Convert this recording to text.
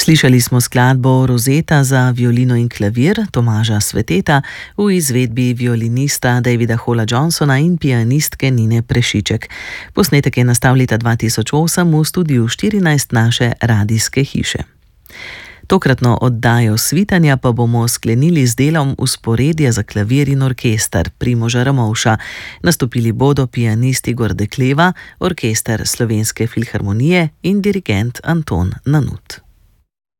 Slišali smo skladbo Rosetta za violino in klavir Tomaža Sveteta v izvedbi violinista Davida Hola Johnsona in pianistke Nine Prešiček. Posnetek je nastal leta 2008 v studiu 14 naše radijske hiše. Tokratno oddajo svitanja pa bomo sklenili z delom Vzporedje za klavir in orkester Primoža Ramovša. Nastopili bodo pianist Igor Dekleva, orkester Slovenske filharmonije in dirigent Anton Nanut.